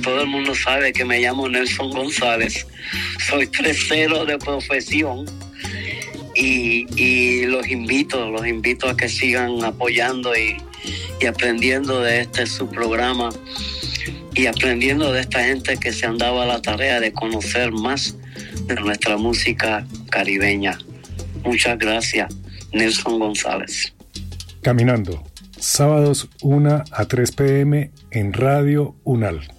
todo el mundo sabe que me llamo Nelson González. Soy tercero de profesión y los invito a que sigan apoyando y aprendiendo de su programa y aprendiendo de esta gente que se han dado a la tarea de conocer más de nuestra música caribeña. Muchas gracias, Nelson González. Caminando, sábados 1 a 3 p.m. en Radio UNAL.